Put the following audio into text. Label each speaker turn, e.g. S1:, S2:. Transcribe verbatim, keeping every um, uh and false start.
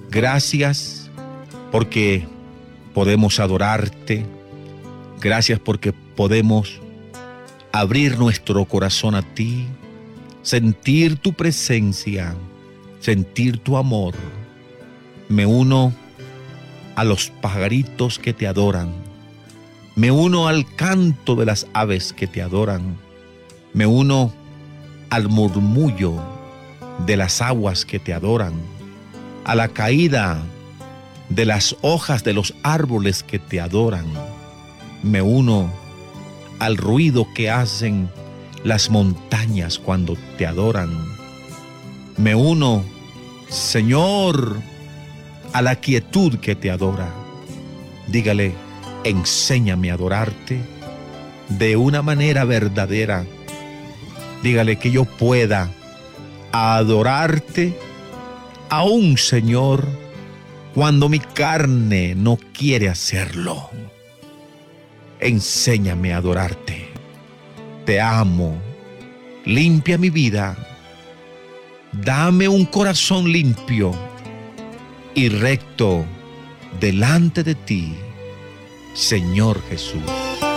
S1: Gracias porque podemos adorarte. Gracias porque podemos abrir nuestro corazón a ti, sentir tu presencia, sentir tu amor. Me uno a los pajaritos que te adoran. Me uno al canto de las aves que te adoran. Me uno al murmullo de las aguas que te adoran, a la caída de las hojas de los árboles que te adoran. Me uno al ruido que hacen las montañas cuando te adoran. Me uno, Señor, a la quietud que te adora. Dígale, enséñame a adorarte de una manera verdadera. Dígale que yo pueda adorarte aún, Señor, cuando mi carne no quiere hacerlo. Enséñame a adorarte. Te amo. Limpia mi vida. Dame un corazón limpio y recto delante de ti, Señor Jesús.